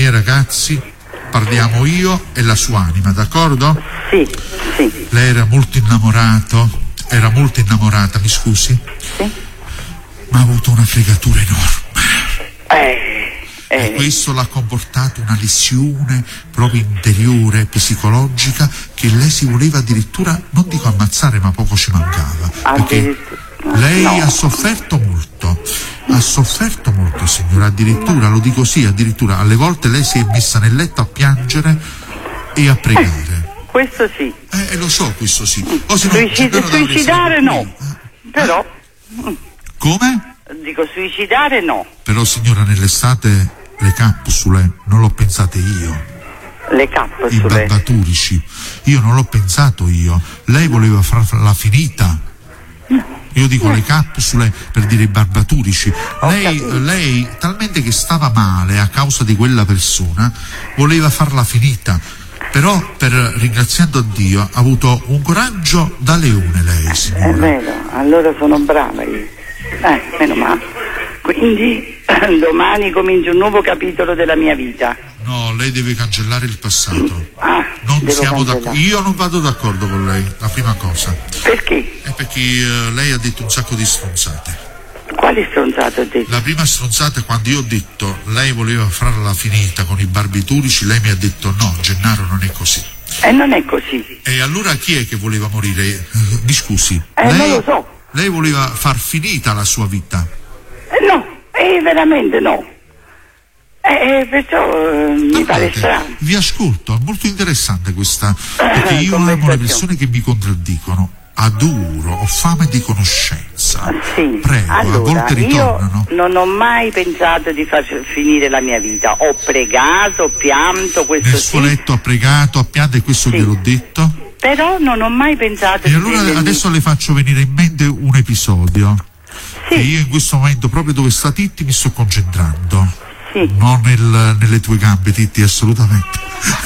miei ragazzi parliamo io e la sua anima, d'accordo? Sì. Lei era molto innamorata, mi scusi? Sì. Ma ha avuto una fregatura enorme. Eh. E questo l'ha comportato una lesione proprio interiore, psicologica, che lei si voleva addirittura, non dico ammazzare, ma poco ci mancava. Perché lei ha sofferto molto, signora, addirittura, lo dico sì, addirittura alle volte lei si è messa nel letto a piangere e a pregare. Questo sì. Lo so, questo sì. Suicidare no. Però. Come? Dico suicidare no. Però, signora, nell'estate le capsule non l'ho pensate io. Le capsule? I barbiturici. Io non l'ho pensato io. Lei voleva farla finita. Io dico le capsule per dire i barbiturici. Lei, talmente che stava male a causa di quella persona, voleva farla finita. Però, ringraziando a Dio, ha avuto un coraggio da leone lei, signora. È vero, allora sono brava io. Meno male. Quindi domani comincia un nuovo capitolo della mia vita. No, lei deve cancellare il passato. Non siamo d'accordo. Io non vado d'accordo con lei, la prima cosa. Perché? È perché lei ha detto un sacco di stronzate. Quali stronzate ho detto? La prima stronzata è quando io ho detto lei voleva farla finita con i barbiturici, lei mi ha detto no, Gennaro, non è così. Non è così. E allora chi è che voleva morire? Mi scusi. Non lo so. Lei voleva far finita la sua vita? No, veramente no. Perciò mi pare strano. Vi ascolto, è molto interessante questa, perché io amo le persone che mi contraddicono. Adoro, ho fame di conoscenza. Sì. Prego, allora, a volte ritornano. Io non ho mai pensato di far finire la mia vita. Ho pregato, ho pianto, questo nel suo letto ha pregato, ha pianto, e questo gliel'ho detto. Però non ho mai pensato e allora adesso le faccio venire in mente un episodio. Sì. E io in questo momento, proprio dove sta Titti, mi sto concentrando. Sì. Non nelle tue gambe, Titti, assolutamente.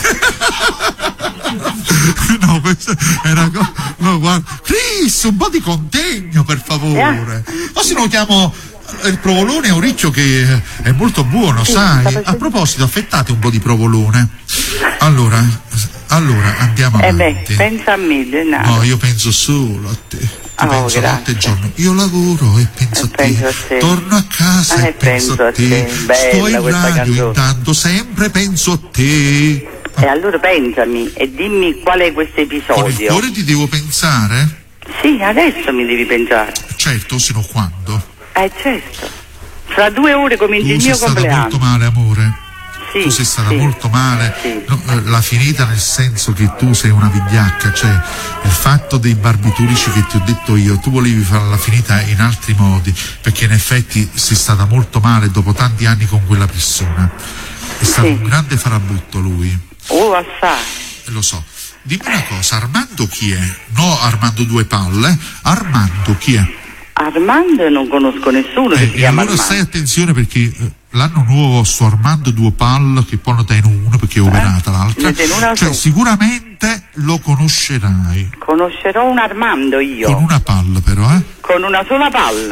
No, questa è una cosa. No, guarda. Chris, un po' di contegno, per favore. O se no chiamo il provolone a un riccio che è molto buono, sai? A proposito, affettate un po' di provolone. Allora andiamo avanti. Pensa a me, Gennaro. No, io penso solo a te. Penso notte e giorno. Io lavoro e penso a te. Torno a casa e penso a te. Sto in radio intanto, sempre penso a te. E allora pensami e dimmi qual è questo episodio. Con il cuore ti devo pensare? Sì, adesso mi devi pensare. Certo, se no quando? Certo. Fra 2 ore comincia il mio compleanno. Tu sei stata molto male, amore. Sì, tu sei stata molto male. Sì. No, la finita nel senso che tu sei una vigliacca, cioè il fatto dei barbiturici che ti ho detto io, tu volevi farla finita in altri modi, perché in effetti sei stata molto male dopo tanti anni con quella persona. È stato un grande farabutto lui. Assai. Lo so. Dimmi una cosa, Armando chi è? No, Armando Due Palle. Armando chi è? Armando non conosco nessuno che si chiama allora Armando. stai attenzione, perché l'anno nuovo sto Armando Due Palle, che poi non te in uno perché è operata l'altra. Cioè sicuramente lo conoscerai. Conoscerò un Armando io. Con una palla però, Con una sola palla.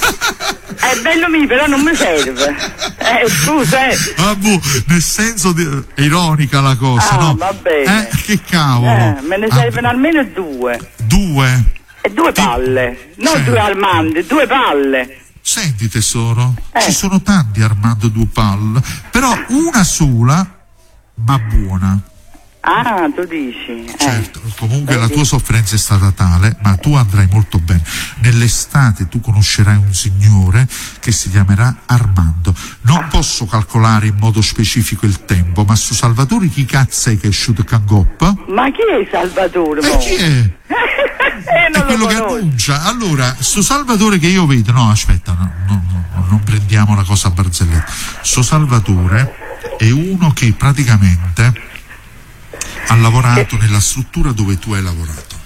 È bello mio, però non mi serve. Scusa, nel senso è ironica la cosa, no? Va bene. Che cavolo. Me ne servono almeno 2. 2? E 2 palle. Non 2 Armandi, 2 palle. Senti tesoro, ci sono tanti Armando Due Palle, però una sola, ma buona. Tu dici. Certo, comunque la tua sofferenza è stata tale, ma tu andrai molto bene. Nell'estate tu conoscerai un signore che si chiamerà Armando. Non posso calcolare in modo specifico il tempo, ma su Salvatore chi cazzo è che è uscito Cangoppa? Ma chi è Salvatore? E chi è? È quello che annuncia. Allora, su Salvatore che io vedo, no aspetta, non prendiamo la cosa a barzelletta. Su Salvatore è uno che praticamente ha lavorato nella struttura dove tu hai lavorato.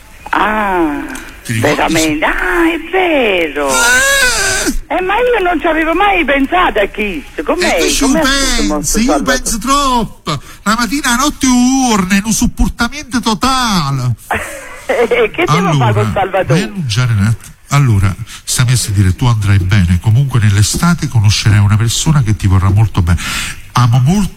Veramente? È vero. Ma io non ci avevo mai pensato a Kiss. Com'è? Io penso troppo. La mattina a notte urne, in un supportamento totale. Che devo fare con Salvatore? Allora, stiamo a sentire, tu andrai bene. Comunque nell'estate conoscerai una persona che ti vorrà molto bene. Amo molto